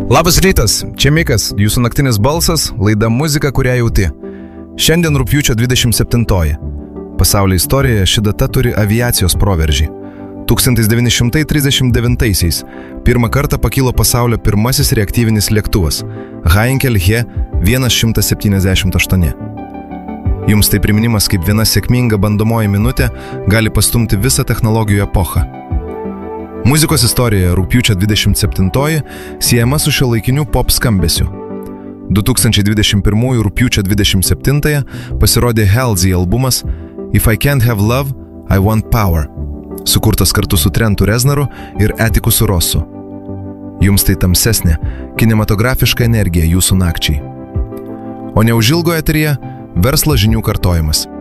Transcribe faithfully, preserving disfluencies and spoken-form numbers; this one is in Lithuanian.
Labas rytas, čia Mikas, jūsų naktinis balsas, laida muzika, kurią jauti. Šiandien rugpjūčio dvidešimt septintoji. Pasaulio istorijoje ši data turi aviacijos proveržį. tūkstantis devyni šimtai trisdešimt devintaisiais pirmą kartą pakilo pasaulio pirmasis reaktyvinis lėktuvas Heinkel He šimtas septyniasdešimt aštuoni. Jums tai priminimas, kaip viena sėkminga bandomoji minutė gali pastumti visą technologijų epochą. Muzikos istorijoje rugpjūčio dvidešimt septintoji siejama su šiuolaikiniu pop skambesiu. du tūkstančiai dvidešimt pirmųjų rugpjūčio dvidešimt septintąją pasirodė Halsey albumas If I Can't Have Love, I Want Power, sukurtas kartu su Trentu Reznaru ir Atticusu Rossu. Jums tai tamsesnė, kinematografiška energija jūsų nakčiai. O neužilgo eteryje verslo žinių kartojimas.